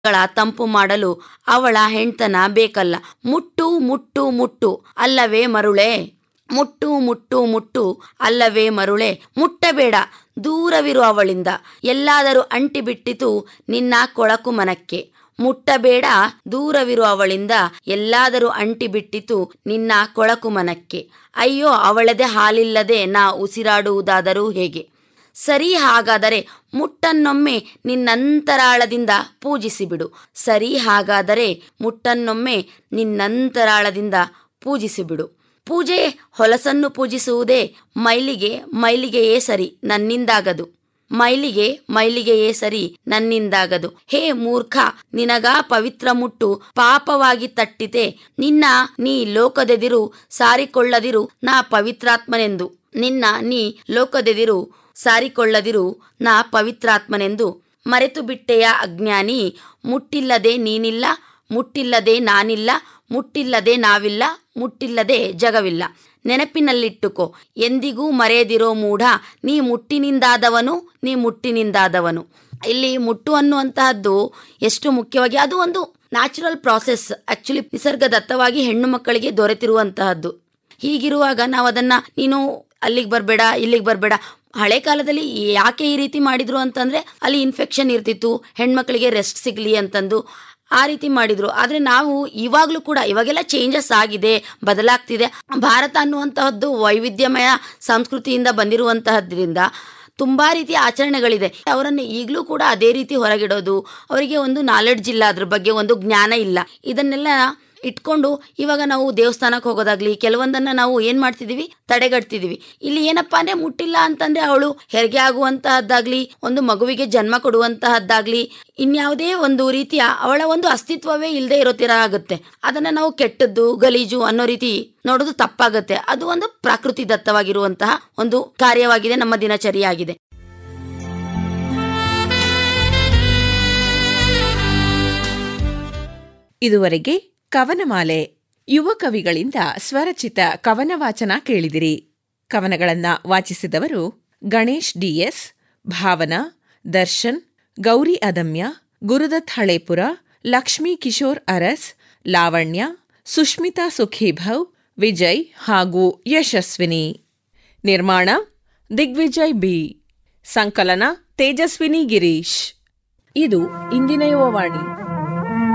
ಗಳ ತಂಪು ಮಾಡಲು ಅವಳ ಹೆಣ್ತನ ಬೇಕಲ್ಲ. ಮುಟ್ಟು ಮುಟ್ಟು ಮುಟ್ಟು ಅಲ್ಲವೇ ಮರುಳೆ, ಮುಟ್ಟು ಮುಟ್ಟು ಮುಟ್ಟು ಅಲ್ಲವೇ ಮರುಳೆ, ಮುಟ್ಟಬೇಡ ದೂರವಿರು ಅವಳಿಂದ, ಎಲ್ಲಾದರೂ ಅಂಟಿಬಿಟ್ಟಿತು ನಿನ್ನ ಕೊಳಕು ಮನಕ್ಕೆ. ಮುಟ್ಟಬೇಡ ದೂರವಿರು ಅವಳಿಂದ, ಎಲ್ಲಾದರೂ ಅಂಟಿಬಿಟ್ಟಿತು ನಿನ್ನ ಕೊಳಕು ಮನಕ್ಕೆ. ಅಯ್ಯೋ ಅವಳದೆ ಹಾಲಿಲ್ಲದೆ ನಾ ಉಸಿರಾಡುವುದಾದರೂ ಹೇಗೆ. ಸರಿ, ಹಾಗಾದರೆ ಮುಟ್ಟನ್ನೊಮ್ಮೆ ನಿನ್ನಂತರಾಳದಿಂದ ಪೂಜಿಸಿಬಿಡು. ಸರಿ, ಹಾಗಾದರೆ ಮುಟ್ಟನ್ನೊಮ್ಮೆ ನಿನ್ನಂತರಾಳದಿಂದ ಪೂಜಿಸಿಬಿಡು. ಪೂಜೆ ಹೊಲಸನ್ನು ಪೂಜಿಸುವುದೇ ಮೈಲಿಗೆ ಮೈಲಿಗೆಯೇ ಸರಿ ನನ್ನಿಂದಾಗದು. ಮೈಲಿಗೆ ಮೈಲಿಗೆಯೇ ಸರಿ ನನ್ನಿಂದಾಗದು. ಹೇ ಮೂರ್ಖ, ನಿನಗ ಪವಿತ್ರ ಮುಟ್ಟು ಪಾಪವಾಗಿ ತಟ್ಟಿತೆ. ನಿನ್ನ ನೀ ಲೋಕದೆದಿರು ಸಾರಿಕೊಳ್ಳದಿರು ನಾ ಪವಿತ್ರಾತ್ಮನೆಂದು. ನಿನ್ನ ನೀ ಲೋಕದೆದಿರು ಸಾರಿಕೊಳ್ಳದಿರು ನಾ ಪವಿತ್ರಾತ್ಮನೆಂದು. ಮರೆತು ಬಿಟ್ಟೆಯ ಅಜ್ಞಾನಿ, ಮುಟ್ಟಿಲ್ಲದೆ ನೀನಿಲ್ಲ, ಮುಟ್ಟಿಲ್ಲದೆ ನಾನಿಲ್ಲ, ಮುಟ್ಟಿಲ್ಲದೆ ನಾವಿಲ್ಲ, ಮುಟ್ಟಿಲ್ಲದೆ ಜಗವಿಲ್ಲ. ನೆನಪಿನಲ್ಲಿಟ್ಟುಕೋ, ಎಂದಿಗೂ ಮರೆಯದಿರೋ ಮೂಢ, ನೀ ಮುಟ್ಟಿನಿಂದಾದವನು, ನೀ ಮುಟ್ಟಿನಿಂದಾದವನು. ಇಲ್ಲಿ ಮುಟ್ಟು ಅನ್ನುವಂತಹದ್ದು ಎಷ್ಟು ಮುಖ್ಯವಾಗಿ, ಅದು ಒಂದು ನ್ಯಾಚುರಲ್ ಪ್ರಾಸೆಸ್, ಆಕ್ಚುಲಿ ನಿಸರ್ಗದತ್ತವಾಗಿ ಹೆಣ್ಣು ಮಕ್ಕಳಿಗೆ ದೊರೆತಿರುವಂತಹದ್ದು. ಹೀಗಿರುವಾಗ ನಾವು ಅದನ್ನ ನೀನು ಅಲ್ಲಿಗೆ ಬರಬೇಡ, ಇಲ್ಲಿಗೆ ಬರಬೇಡ. ಹಳೆ ಕಾಲದಲ್ಲಿ ಯಾಕೆ ಈ ರೀತಿ ಮಾಡಿದ್ರು ಅಂತಂದ್ರೆ ಅಲ್ಲಿ ಇನ್ಫೆಕ್ಷನ್ ಇರ್ತಿತ್ತು, ಹೆಣ್ಮಕ್ಳಿಗೆ ರೆಸ್ಟ್ ಸಿಗ್ಲಿ ಅಂತಂದು ಆ ರೀತಿ ಮಾಡಿದ್ರು. ಆದ್ರೆ ನಾವು ಇವಾಗ್ಲೂ ಕೂಡ, ಇವಾಗೆಲ್ಲ ಚೇಂಜಸ್ ಆಗಿದೆ, ಬದಲಾಗ್ತಿದೆ. ಭಾರತ ಅನ್ನುವಂತಹದ್ದು ವೈವಿಧ್ಯಮಯ ಸಂಸ್ಕೃತಿಯಿಂದ ಬಂದಿರುವಂತಹದ್ರಿಂದ ತುಂಬಾ ರೀತಿಯ ಆಚರಣೆಗಳಿದೆ. ಅವರನ್ನು ಈಗಲೂ ಕೂಡ ಅದೇ ರೀತಿ ಹೊರಗಿಡೋದು, ಅವರಿಗೆ ಒಂದು ನಾಲೆಡ್ಜ್ ಇಲ್ಲ, ಅದ್ರ ಬಗ್ಗೆ ಒಂದು ಜ್ಞಾನ ಇಲ್ಲ. ಇದನ್ನೆಲ್ಲ ಇಟ್ಕೊಂಡು ಇವಾಗ ನಾವು ದೇವಸ್ಥಾನಕ್ಕೆ ಹೋಗೋದಾಗ್ಲಿ, ಕೆಲವೊಂದನ್ನ ನಾವು ಏನ್ ಮಾಡ್ತಿದೀವಿ, ತಡೆಗಟ್ತಿದೀವಿ. ಇಲ್ಲಿ ಏನಪ್ಪಾ ಅಂದ್ರೆ ಮುಟ್ಟಿಲ್ಲ ಅಂತಂದ್ರೆ ಅವಳು ಹೆರಿಗೆ ಆಗುವಂತಹದ್ದಾಗ್ಲಿ, ಒಂದು ಮಗುವಿಗೆ ಜನ್ಮ ಕೊಡುವಂತಹದ್ದಾಗ್ಲಿ, ಇನ್ಯಾವುದೇ ಒಂದು ರೀತಿಯ ಅವಳ ಒಂದು ಅಸ್ತಿತ್ವವೇ ಇಲ್ಲದೆ ಇರೋ ತರ ಆಗುತ್ತೆ. ಅದನ್ನ ನಾವು ಕೆಟ್ಟದ್ದು, ಗಲೀಜು ಅನ್ನೋ ರೀತಿ ನೋಡೋದು ತಪ್ಪಾಗುತ್ತೆ. ಅದು ಒಂದು ಪ್ರಕೃತಿ ದತ್ತವಾಗಿರುವಂತಹ ಒಂದು ಕಾರ್ಯವಾಗಿದೆ, ನಮ್ಮ ದಿನಚರಿಯಾಗಿದೆ. ಇದುವರೆಗೆ ಕವನಮಾಲೆ ಯುವ ಕವಿಗಳಿಂದ ಸ್ವರಚಿತ ಕವನ ವಾಚನ ಕೇಳಿದಿರಿ. ಕವನಗಳನ್ನ ವಾಚಿಸಿದವರು ಗಣೇಶ್ ಡಿಎಸ್, ಭಾವನಾ, ದರ್ಶನ್, ಗೌರಿ ಅದಮ್ಯ, ಗುರುದತ್ ಹಳೇಪುರ, ಲಕ್ಷ್ಮೀ ಕಿಶೋರ್ ಅರಸ್, ಲಾವಣ್ಯ, ಸುಷ್ಮಿತಾ ಸುಖೀಭವ್, ವಿಜಯ್ ಹಾಗೂ ಯಶಸ್ವಿನಿ. ನಿರ್ಮಾಣ ದಿಗ್ವಿಜಯ್ ಬಿ. ಸಂಕಲನ ತೇಜಸ್ವಿನಿ ಗಿರೀಶ್. ಇದು ಇಂದಿನ ಯುವವಾಣಿ.